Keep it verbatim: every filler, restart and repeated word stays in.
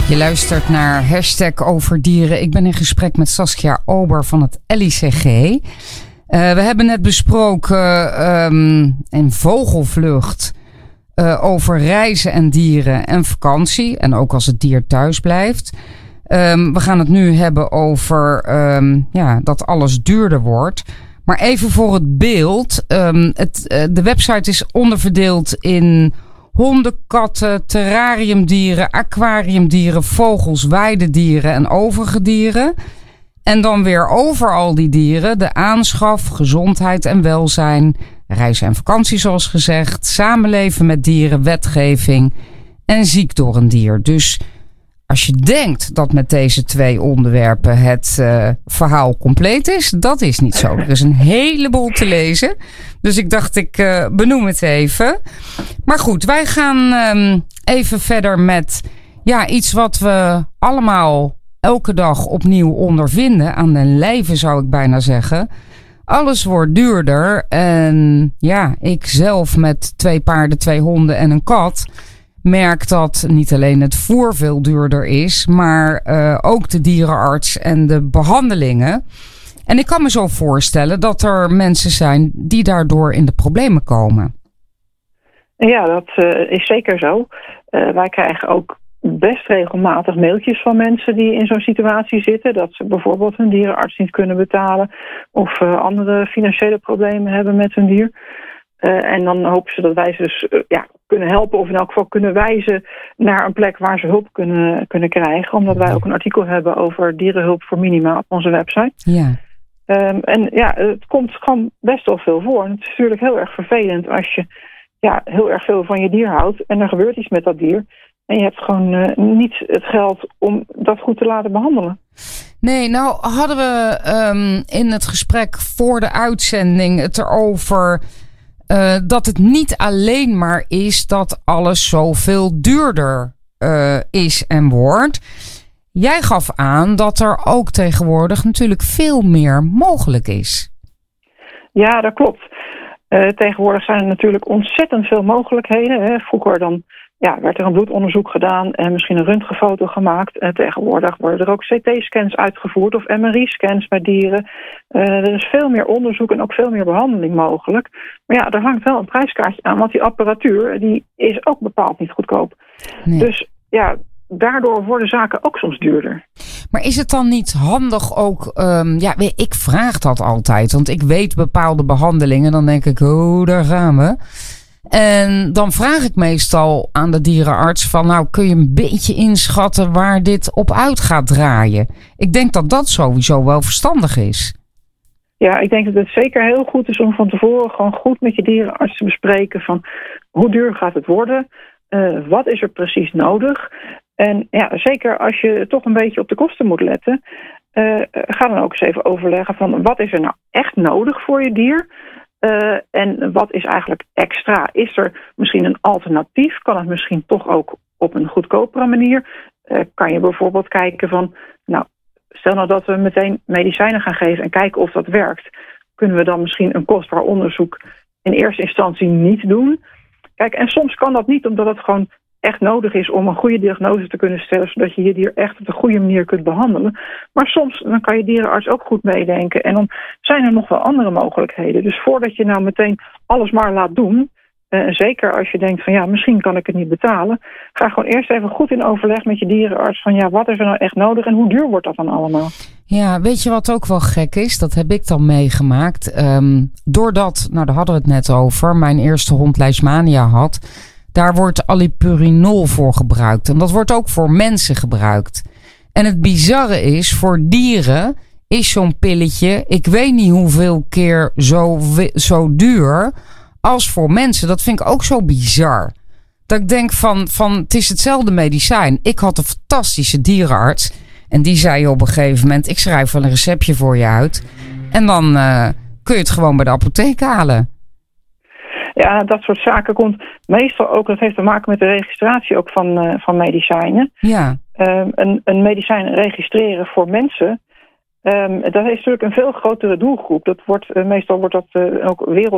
Je luistert naar Hashtag Over Dieren. Ik ben in gesprek met Saskia Ober van het L I C G. Uh, we hebben net besproken um, in vogelvlucht uh, over reizen en dieren en vakantie. En ook als het dier thuis blijft. Um, we gaan het nu hebben over um, ja, dat alles duurder wordt. Maar even voor het beeld. Um, het, uh, de website is onderverdeeld in honden, katten, terrariumdieren, aquariumdieren, vogels, weidedieren en overige dieren. En dan weer over al die dieren de aanschaf, gezondheid en welzijn, reizen en vakantie zoals gezegd, samenleven met dieren, wetgeving en ziek door een dier. Dus als je denkt dat met deze twee onderwerpen het uh, verhaal compleet is, dat is niet zo. Er is een heleboel te lezen. Dus ik dacht, ik uh, benoem het even. Maar goed, wij gaan um, even verder met ja, iets wat we allemaal elke dag opnieuw ondervinden. Aan den lijve zou ik bijna zeggen. Alles wordt duurder. En ja, ik zelf met twee paarden, twee honden en een kat merk dat niet alleen het voer veel duurder is, maar uh, ook de dierenarts en de behandelingen. En ik kan me zo voorstellen dat er mensen zijn die daardoor in de problemen komen. Ja, dat uh, is zeker zo. Uh, wij krijgen ook best regelmatig mailtjes van mensen die in zo'n situatie zitten. Dat ze bijvoorbeeld hun dierenarts niet kunnen betalen of uh, andere financiële problemen hebben met hun dier. Uh, en dan hopen ze dat wij ze dus uh, ja, kunnen helpen of in elk geval kunnen wijzen naar een plek waar ze hulp kunnen, kunnen krijgen. Omdat wij ook een artikel hebben over dierenhulp voor minima op onze website. Ja. Um, en ja, het komt gewoon best wel veel voor. En het is natuurlijk heel erg vervelend als je ja, heel erg veel van je dier houdt en er gebeurt iets met dat dier. En je hebt gewoon uh, niet het geld om dat goed te laten behandelen. Nee, nou hadden we um, in het gesprek voor de uitzending het erover Uh, dat het niet alleen maar is dat alles zoveel duurder uh, is en wordt. Jij gaf aan dat er ook tegenwoordig natuurlijk veel meer mogelijk is. Ja, dat klopt. Uh, tegenwoordig zijn er natuurlijk ontzettend veel mogelijkheden. Hè. Vroeger dan, ja, werd er een bloedonderzoek gedaan en misschien een röntgenfoto gemaakt. En tegenwoordig worden er ook C T-scans uitgevoerd of M R I-scans bij dieren. Uh, er is veel meer onderzoek en ook veel meer behandeling mogelijk. Maar ja, er hangt wel een prijskaartje aan, want die apparatuur die is ook bepaald niet goedkoop. Nee. Dus ja, daardoor worden zaken ook soms duurder. Maar is het dan niet handig ook, um, ja, ik vraag dat altijd, want ik weet bepaalde behandelingen, dan denk ik, oh, daar gaan we. En dan vraag ik meestal aan de dierenarts van, nou, kun je een beetje inschatten waar dit op uit gaat draaien? Ik denk dat dat sowieso wel verstandig is. Ja, ik denk dat het zeker heel goed is om van tevoren gewoon goed met je dierenarts te bespreken van hoe duur gaat het worden? Uh, wat is er precies nodig? En ja, zeker als je toch een beetje op de kosten moet letten, uh, ga dan ook eens even overleggen van wat is er nou echt nodig voor je dier? Uh, en wat is eigenlijk extra? Is er misschien een alternatief? Kan het misschien toch ook op een goedkopere manier? Uh, kan je bijvoorbeeld kijken van, nou, stel nou dat we meteen medicijnen gaan geven en kijken of dat werkt. Kunnen we dan misschien een kostbaar onderzoek in eerste instantie niet doen? Kijk, en soms kan dat niet omdat het gewoon echt nodig is om een goede diagnose te kunnen stellen, zodat je je dier echt op de goede manier kunt behandelen. Maar soms dan kan je dierenarts ook goed meedenken en dan zijn er nog wel andere mogelijkheden. Dus voordat je nou meteen alles maar laat doen, uh, zeker als je denkt van ja, misschien kan ik het niet betalen, ga gewoon eerst even goed in overleg met je dierenarts van ja, wat is er nou echt nodig en hoe duur wordt dat dan allemaal? Ja, weet je wat ook wel gek is? Dat heb ik dan meegemaakt. Um, doordat, nou daar hadden we het net over, mijn eerste hond Leishmania had, daar wordt allopurinol voor gebruikt. En dat wordt ook voor mensen gebruikt. En het bizarre is, voor dieren is zo'n pilletje, ik weet niet hoeveel keer zo, zo duur als voor mensen. Dat vind ik ook zo bizar. Dat ik denk van, van het is hetzelfde medicijn. Ik had een fantastische dierenarts. En die zei op een gegeven moment, ik schrijf wel een receptje voor je uit. En dan uh, kun je het gewoon bij de apotheek halen. Ja, dat soort zaken komt meestal ook, dat heeft te maken met de registratie ook van, uh, van medicijnen. Ja. Um, een, een medicijn registreren voor mensen, um, dat is natuurlijk een veel grotere doelgroep. Dat wordt, uh, meestal wordt dat uh, ook wereldwijd